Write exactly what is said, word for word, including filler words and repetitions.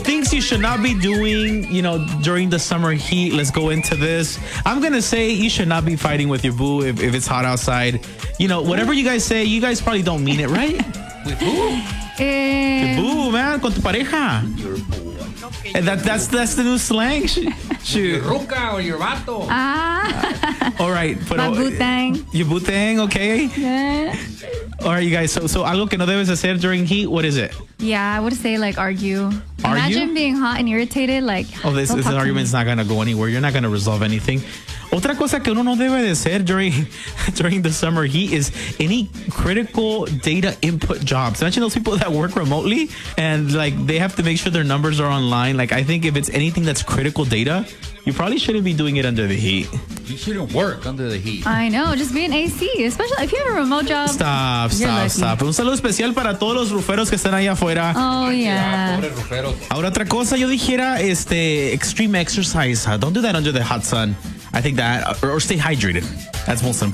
things you should not be doing, you know, during the summer heat. Let's go into this. I'm going to say you should not be fighting with your boo if, if it's hot outside. You know, whatever you guys say, you guys probably don't mean it, right? With who? Eh, Your boo, man, con tu pareja. Your boo. And that, that's that's the new slang. Shoot. Your ruca or your vato. ah, All right. But, my butang. Your butang, okay. Yeah. All right, you guys. So, so algo que no debes hacer during heat, what is it? Yeah, I would say like argue. Argue? Imagine being hot and irritated. Like, Oh, this, don't this talk to argument's me. not going to go anywhere. You're not going to resolve anything. Otra cosa que uno no debe de hacer during, during the summer heat is any critical data input jobs. Imagine those people that work remotely and like they have to make sure their numbers are online. Like I think if it's anything that's critical data, you probably shouldn't be doing it under the heat. You shouldn't work under the heat. I know, just be an A C, especially if you have a remote job. Stop, You're stop, lucky. stop. Un saludo especial para todos los ruferos que están allá afuera. Oh, yeah. Pobre rufero. Ahora otra cosa, yo dijera este extreme exercise. Uh, don't do that under the hot sun. I think that, or, or stay hydrated. That's most important.